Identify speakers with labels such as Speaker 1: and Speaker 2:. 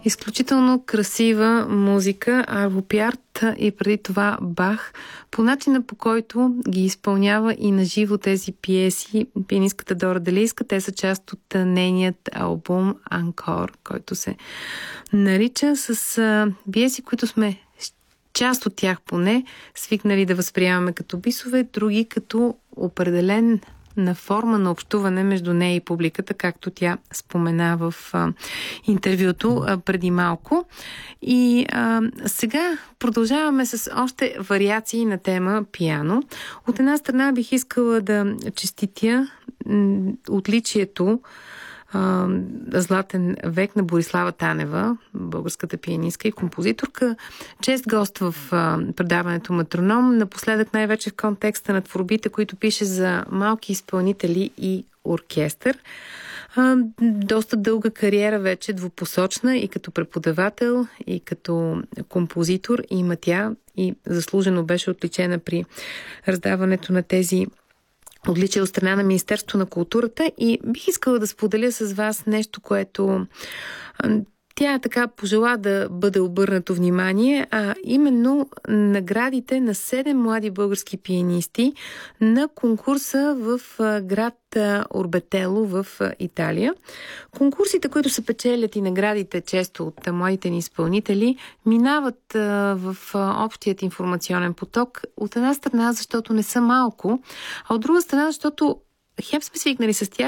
Speaker 1: Изключително красива музика, Арво Пярт и преди това Бах. По начина, по който ги изпълнява и на живо тези пиеси, пианистката Дора Делийска, те са част от нейният албум Анкор, който се нарича, с пиеси, които сме част от тях поне свикнали да възприемаме като бисове, други като определен на форма на общуване между нея и публиката, както тя спомена в интервюто преди малко. И сега продължаваме с още вариации на тема пиано. От една страна бих искала да честитя отличието Златен век на Борислава Танева, българската пианистка и композиторка, чест гост в предаването Метроном, напоследък най-вече в контекста на творбите, които пише за малки изпълнители и оркестър. Доста дълга кариера вече, двупосочна, и като преподавател, и като композитор има тя, и заслужено беше отличена при раздаването на тези отличие от страна на Министерството на културата, и бих искала да споделя с вас нещо, което тя така пожела да бъде обърнато внимание, а именно наградите на 7 млади български пианисти на конкурса в град Орбетело в Италия. Конкурсите, които се печелят, и наградите често от младите ни изпълнители, минават в общият информационен поток. От една страна, защото не са малко, а от друга страна, защото хем сме свикнали с тях,